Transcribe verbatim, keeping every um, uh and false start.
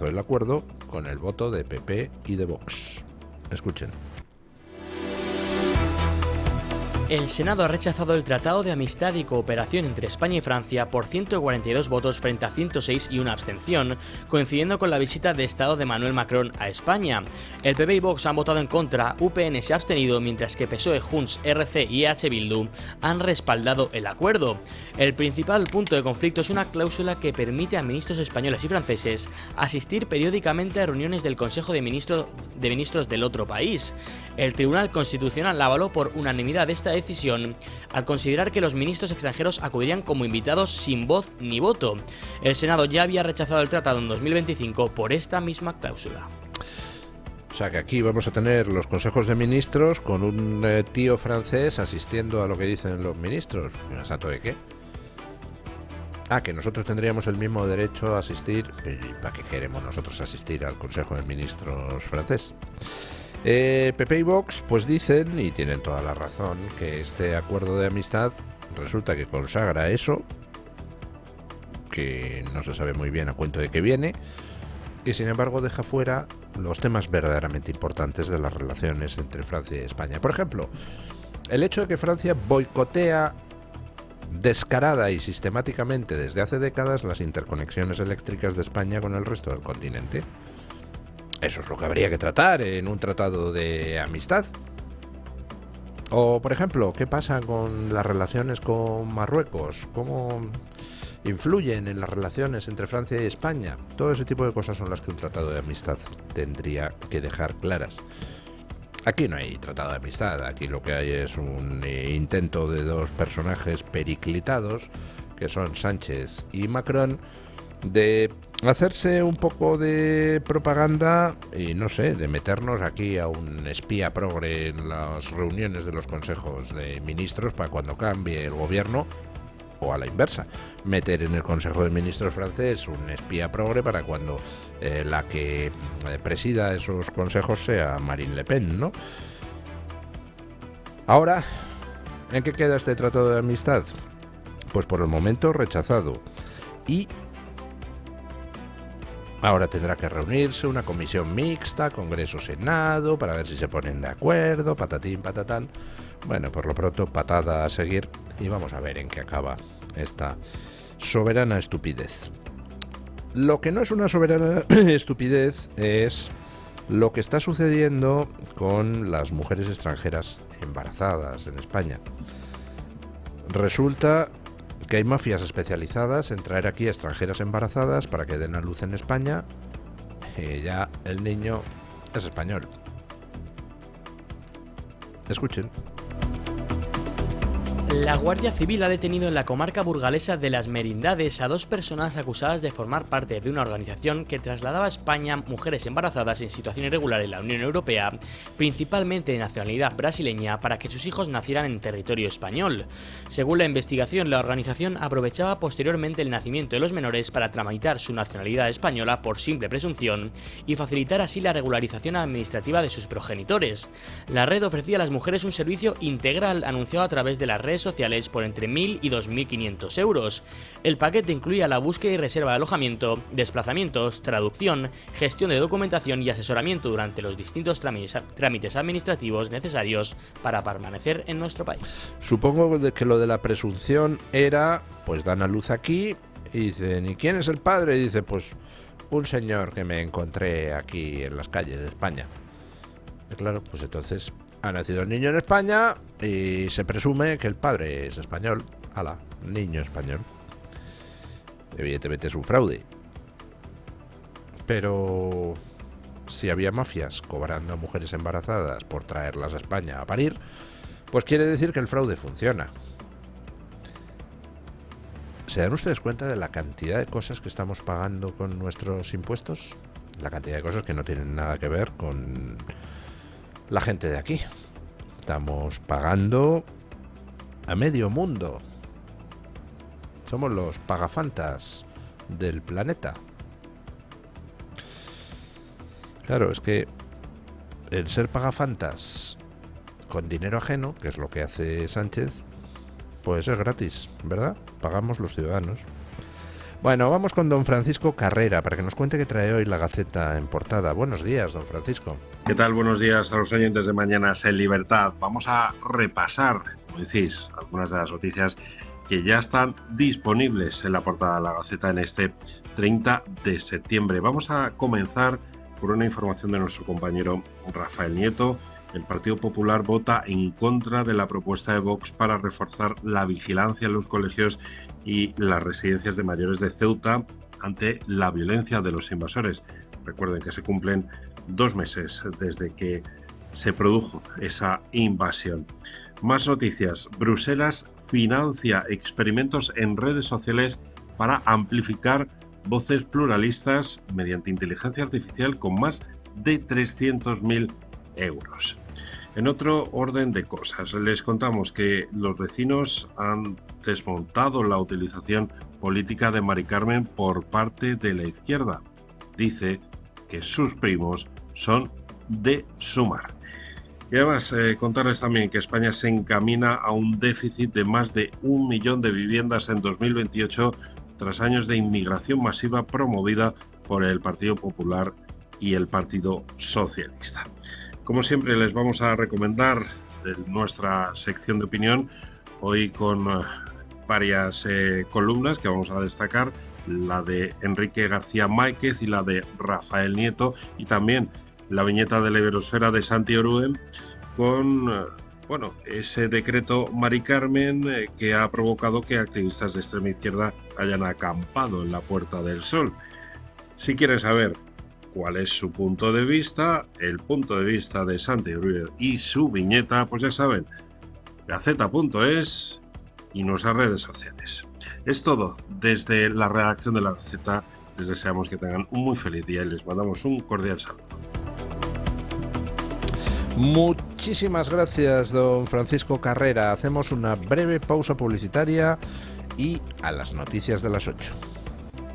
rechazó el acuerdo con el voto de P P y de Vox. Escuchen. El Senado ha rechazado el Tratado de Amistad y Cooperación entre España y Francia por ciento cuarenta y dos votos frente a ciento seis y una abstención, coincidiendo con la visita de Estado de Emmanuel Macron a España. El P P y Vox han votado en contra, U P N se ha abstenido, mientras que P S O E, Junts, R C y E H Bildu han respaldado el acuerdo. El principal punto de conflicto es una cláusula que permite a ministros españoles y franceses asistir periódicamente a reuniones del Consejo de Ministros, de Ministros del otro país. El Tribunal Constitucional la avaló por unanimidad esta decisión al considerar que los ministros extranjeros acudirían como invitados sin voz ni voto. El Senado ya había rechazado el tratado en dos mil veinticinco por esta misma cláusula. O sea que aquí vamos a tener los consejos de ministros con un eh, tío francés asistiendo a lo que dicen los ministros. ¿Un santo de qué? Ah, que nosotros tendríamos el mismo derecho a asistir. ¿Y para qué queremos nosotros asistir al Consejo de Ministros francés? Eh, P P y Vox pues dicen, y tienen toda la razón, que este acuerdo de amistad resulta que consagra eso, que no se sabe muy bien a cuento de qué viene, y sin embargo deja fuera los temas verdaderamente importantes de las relaciones entre Francia y España. Por ejemplo, el hecho de que Francia boicotea descarada y sistemáticamente desde hace décadas las interconexiones eléctricas de España con el resto del continente. Eso es lo que habría que tratar en un tratado de amistad. O, por ejemplo, ¿qué pasa con las relaciones con Marruecos? ¿Cómo influyen en las relaciones entre Francia y España? Todo ese tipo de cosas son las que un tratado de amistad tendría que dejar claras. Aquí no hay tratado de amistad, aquí lo que hay es un eh, intento de dos personajes periclitados, que son Sánchez y Macron, de hacerse un poco de propaganda y no sé, de meternos aquí a un espía progre en las reuniones de los consejos de ministros para cuando cambie el gobierno, o a la inversa, meter en el Consejo de Ministros francés un espía progre para cuando eh, la que eh, presida esos consejos sea Marine Le Pen, ¿no? Ahora, ¿en qué queda este tratado de amistad? Pues por el momento rechazado. Y ahora tendrá que reunirse una comisión mixta, Congreso-Senado, para ver si se ponen de acuerdo, patatín, patatán. Bueno, por lo pronto, patada a seguir y vamos a ver en qué acaba esta soberana estupidez. Lo que no es una soberana estupidez es lo que está sucediendo con las mujeres extranjeras embarazadas en España. Resulta que hay mafias especializadas en traer aquí a extranjeras embarazadas para que den a luz en España y ya el niño es español. Escuchen. La Guardia Civil ha detenido en la comarca burgalesa de Las Merindades a dos personas acusadas de formar parte de una organización que trasladaba a España mujeres embarazadas en situación irregular en la Unión Europea, principalmente de nacionalidad brasileña, para que sus hijos nacieran en territorio español. Según la investigación, la organización aprovechaba posteriormente el nacimiento de los menores para tramitar su nacionalidad española por simple presunción y facilitar así la regularización administrativa de sus progenitores. La red ofrecía a las mujeres un servicio integral anunciado a través de las redes sociales por entre mil y dos mil quinientos euros. El paquete incluía la búsqueda y reserva de alojamiento, desplazamientos, traducción, gestión de documentación y asesoramiento durante los distintos trámites administrativos necesarios para permanecer en nuestro país. Supongo que lo de la presunción era, pues dan a luz aquí y dicen, ¿y quién es el padre? Y dice, pues un señor que me encontré aquí en las calles de España. Y claro, pues entonces ha nacido el niño en España y se presume que el padre es español. Ala, niño español. Evidentemente es un fraude. Pero si había mafias cobrando a mujeres embarazadas por traerlas a España a parir, pues quiere decir que el fraude funciona. ¿Se dan ustedes cuenta de la cantidad de cosas que estamos pagando con nuestros impuestos? La cantidad de cosas que no tienen nada que ver con la gente de aquí. Estamos pagando a medio mundo. Somos los pagafantas del planeta. Claro, es que el ser pagafantas con dinero ajeno, que es lo que hace Sánchez, puede ser gratis, ¿verdad? Pagamos los ciudadanos. Bueno, vamos con don Francisco Carrera para que nos cuente qué trae hoy la Gaceta en portada. Buenos días, don Francisco. ¿Qué tal? Buenos días a los oyentes de Mañanas en Libertad. Vamos a repasar, como decís, algunas de las noticias que ya están disponibles en la portada de la Gaceta en este treinta de septiembre. Vamos a comenzar por una información de nuestro compañero Rafael Nieto. El Partido Popular vota en contra de la propuesta de Vox para reforzar la vigilancia en los colegios y las residencias de mayores de Ceuta ante la violencia de los invasores. Recuerden que se cumplen dos meses desde que se produjo esa invasión. Más noticias. Bruselas financia experimentos en redes sociales para amplificar voces pluralistas mediante inteligencia artificial con más de trescientos mil euros. En otro orden de cosas, les contamos que los vecinos han desmontado la utilización política de Mari Carmen por parte de la izquierda. Dice que sus primos son de Sumar. Y además, eh, contarles también que España se encamina a un déficit de más de un millón de viviendas en dos mil veintiocho tras años de inmigración masiva promovida por el Partido Popular y el Partido Socialista. Como siempre, les vamos a recomendar nuestra sección de opinión, hoy con uh, varias eh, columnas que vamos a destacar, la de Enrique García Máquez y la de Rafael Nieto, y también la viñeta de la Iberosfera de Santi Oruen, con uh, bueno, ese decreto Mari Carmen eh, que ha provocado que activistas de extrema izquierda hayan acampado en la Puerta del Sol. Si quieren saber cuál es su punto de vista, el punto de vista de Santi Oruen y su viñeta, pues ya saben, gaceta punto es y nuestras redes sociales. Es todo desde la redacción de la Gaceta. Les deseamos que tengan un muy feliz día y les mandamos un cordial saludo. Muchísimas gracias, don Francisco Carrera. Hacemos una breve pausa publicitaria y a las noticias de las ocho.